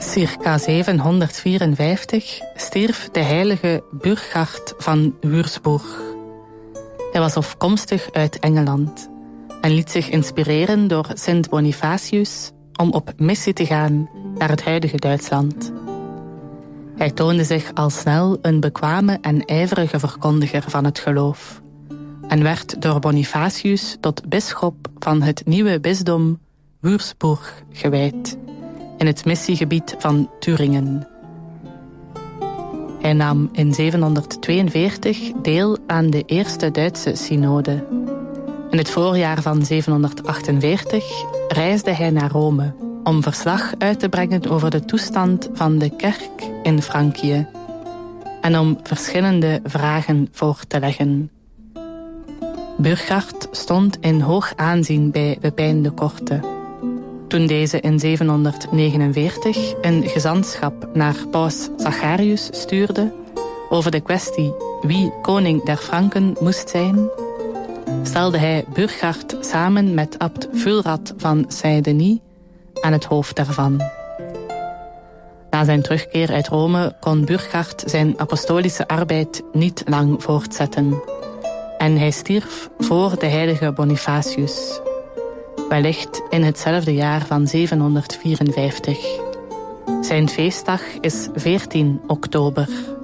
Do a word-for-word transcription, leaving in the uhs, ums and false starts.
Circa zevenhonderdvierenvijftig stierf de heilige Burchard van Würzburg. Hij was afkomstig uit Engeland en liet zich inspireren door Sint Bonifacius om op missie te gaan naar het huidige Duitsland. Hij toonde zich al snel een bekwame en ijverige verkondiger van het geloof en werd door Bonifacius tot bisschop van het nieuwe bisdom Würzburg gewijd, in het missiegebied van Thüringen. Hij nam in zevenhonderdtweeënveertig deel aan de Eerste Duitse Synode. In het voorjaar van zevenhonderdachtenveertig reisde hij naar Rome om verslag uit te brengen over de toestand van de kerk in Frankië en om verschillende vragen voor te leggen. Burchard stond in hoog aanzien bij Pepijn de Korte. Toen deze in zevenhonderdnegenenveertig een gezantschap naar paus Zacharius stuurde over de kwestie wie koning der Franken moest zijn, stelde hij Burchard samen met abt Fulrad van Saint-Denis aan het hoofd daarvan. Na zijn terugkeer uit Rome kon Burchard zijn apostolische arbeid niet lang voortzetten en hij stierf voor de heilige Bonifacius, wellicht in hetzelfde jaar van zevenhonderdvierenvijftig. Zijn feestdag is veertien oktober.